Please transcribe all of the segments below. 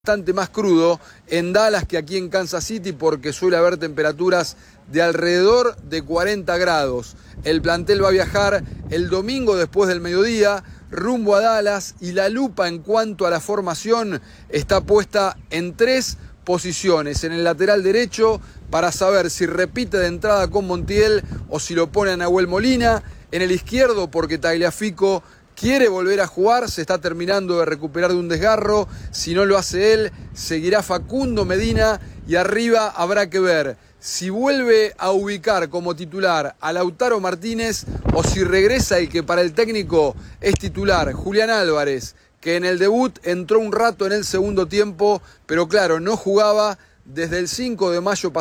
Bastante más crudo en Dallas que aquí en Kansas City porque suele haber temperaturas de alrededor de 40 grados. El plantel va a viajar el domingo después del mediodía rumbo a Dallas y la lupa en cuanto a la formación está puesta en 3 posiciones. En el lateral derecho para saber si repite de entrada con Montiel o si lo pone a Nahuel Molina. En el izquierdo porque Tagliafico quiere volver a jugar, se está terminando de recuperar de un desgarro. Si no lo hace él, seguirá Facundo Medina y arriba habrá que ver si vuelve a ubicar como titular a Lautaro Martínez o si regresa el que para el técnico es titular, Julián Álvarez, que en el debut entró un rato en el segundo tiempo, pero claro, no jugaba desde el 5 de mayo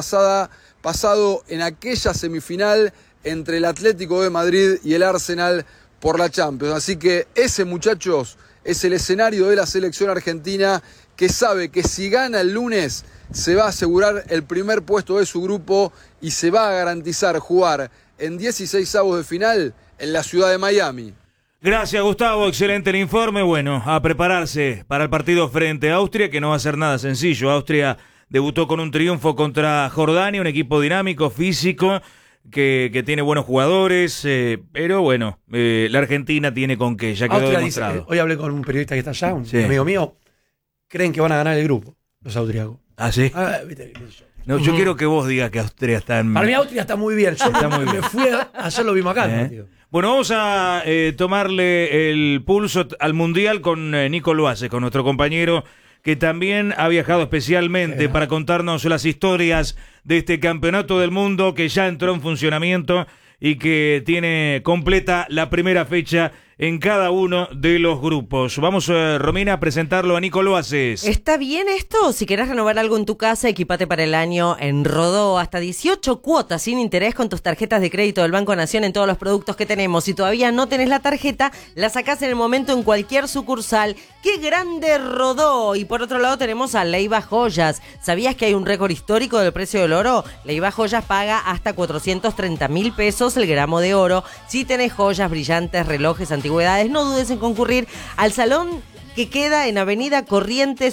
pasado en aquella semifinal entre el Atlético de Madrid y el Arsenal por la Champions. Así que ese, muchachos, es el escenario de la selección argentina que sabe que si gana el lunes se va a asegurar el primer puesto de su grupo y se va a garantizar jugar en 16avos de final en la ciudad de Miami. Gracias, Gustavo, excelente el informe. Bueno, a prepararse para el partido frente a Austria, que no va a ser nada sencillo. Austria debutó con un triunfo contra Jordania, un equipo dinámico, físico, que tiene buenos jugadores, pero bueno, la Argentina tiene con qué, ya quedó demostrado. Dice, hoy hablé con un periodista que está allá, un amigo mío, creen que van a ganar el grupo, los austriacos. ¿Ah, sí? No, yo quiero que vos digas que Austria está en... Para mí Austria está muy bien, me fui ayer lo vimos acá el partido. Bueno, vamos a tomarle el pulso al Mundial con Nico Loaces, con nuestro compañero que también ha viajado especialmente para contarnos las historias de este campeonato del mundo que ya entró en funcionamiento y que tiene completa la primera fecha en cada uno de los grupos. Vamos, Romina, a presentarlo a Nico Loaces. ¿Está bien esto? Si querés renovar algo en tu casa, equipate para el año en Rodó. Hasta 18 cuotas sin interés con tus tarjetas de crédito del Banco Nación en todos los productos que tenemos. Si todavía no tenés la tarjeta, la sacás en el momento en cualquier sucursal. ¡Qué grande Rodó! Y por otro lado tenemos a Leiva Joyas. ¿Sabías que hay un récord histórico del precio del oro? Leiva Joyas paga hasta 430.000 pesos el gramo de oro. Si tenés joyas, brillantes, relojes, antigüedades, no dudes en concurrir al salón que queda en Avenida Corrientes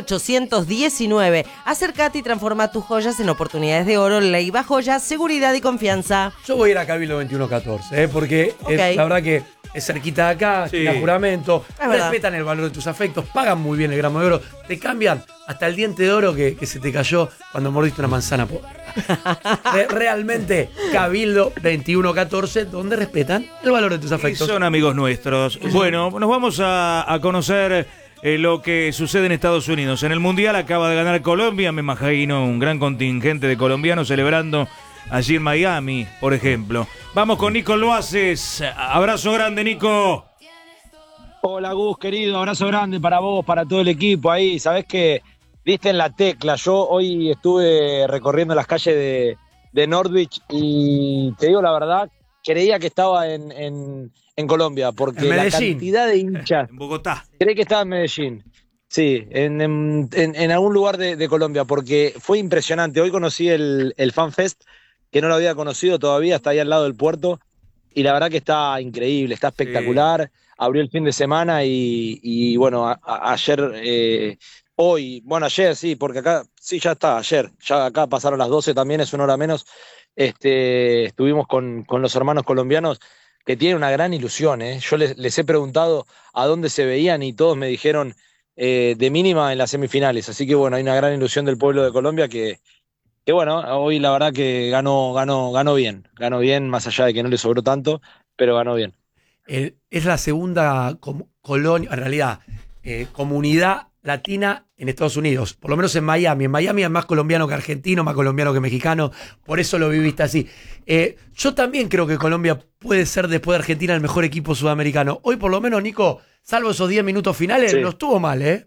2819. Acércate y transforma tus joyas en oportunidades de oro. Leiva Joyas, seguridad y confianza. Yo voy a ir a Cabildo 2114, porque la verdad que es cerquita de acá, tiene juramento, respetan el valor de tus afectos, pagan muy bien el gramo de oro, te cambian hasta el diente de oro que se te cayó cuando mordiste una manzana podrida. Realmente, Cabildo 2114, donde respetan el valor de tus afectos. Y son amigos nuestros. Bueno, nos vamos a conocer lo que sucede en Estados Unidos. En el Mundial acaba de ganar Colombia, me imagino un gran contingente de colombianos celebrando allí en Miami, por ejemplo. Vamos con Nico Loaces. Abrazo grande, Nico. Hola, Gus, querido. Abrazo grande para vos, para todo el equipo ahí. Sabés que diste en la tecla. Yo hoy estuve recorriendo las calles de Northwich y te digo la verdad, creía que estaba en Colombia, porque la cantidad de hinchas. En Bogotá. Creí que estaba en Medellín. Sí, en algún lugar de Colombia, porque fue impresionante. Hoy conocí el FanFest, que no lo había conocido todavía, está ahí al lado del puerto, y la verdad que está increíble, está espectacular. Sí. Abrió el fin de semana y bueno, ayer, ayer sí, porque acá, sí, ya está, ayer, ya acá pasaron las 12 también, es una hora menos, estuvimos con los hermanos colombianos, que tienen una gran ilusión, Yo les he preguntado a dónde se veían y todos me dijeron de mínima en las semifinales, así que bueno, hay una gran ilusión del pueblo de Colombia que bueno, hoy la verdad que ganó bien, más allá de que no le sobró tanto, pero ganó bien. Es la segunda colonia, en realidad, comunidad latina en Estados Unidos, por lo menos en Miami. En Miami hay más colombiano que argentino, más colombiano que mexicano, por eso lo viviste así. Yo también creo que Colombia puede ser, después de Argentina, el mejor equipo sudamericano. Hoy, por lo menos, Nico, salvo esos 10 minutos finales, sí, no estuvo mal,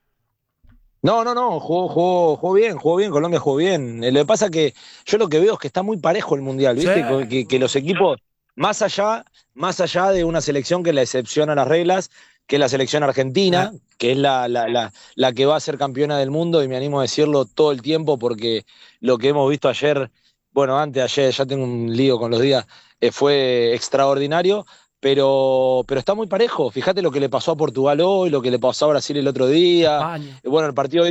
No, jugó bien, Colombia jugó bien. Lo que pasa es que yo lo que veo es que está muy parejo el Mundial, ¿viste? Sí. Que los equipos, más allá de una selección que la excepciona las reglas, que es la selección argentina, que es la que va a ser campeona del mundo, y me animo a decirlo todo el tiempo porque lo que hemos visto ayer, bueno, antes de ayer, ya tengo un lío con los días, fue extraordinario, pero está muy parejo. Fíjate lo que le pasó a Portugal hoy, lo que le pasó a Brasil el otro día. España. Bueno, el partido